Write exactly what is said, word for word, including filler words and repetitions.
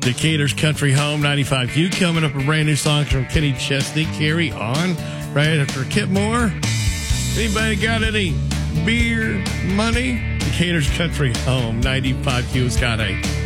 Decatur's Country Home, ninety-five Q. Coming up, a brand new song from Kenny Chesney. Carry on right after Kip Moore. Anybody got any beer money? Decatur's Country Home, ninety-five Q. Scott A.